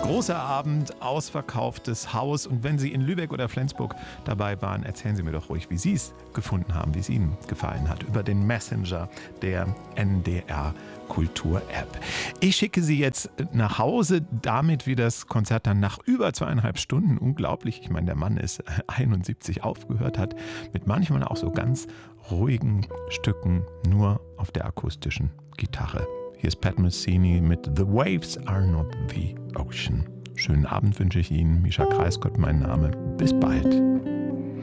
Großer Abend, ausverkauftes Haus. Und wenn Sie in Lübeck oder Flensburg dabei waren, erzählen Sie mir doch ruhig, wie Sie es gefunden haben, wie es Ihnen gefallen hat, über den Messenger der NDR Kultur App. Ich schicke Sie jetzt nach Hause, damit wie das Konzert dann nach über 2,5 Stunden, unglaublich, ich meine, der Mann ist 71, aufgehört hat, mit manchmal auch so ganz ruhigen Stücken, nur auf der akustischen Gitarre. Hier ist Pat Messini mit The Waves Are Not the Ocean. Schönen Abend wünsche ich Ihnen. Mischa Kreisgott mein Name. Bis bald.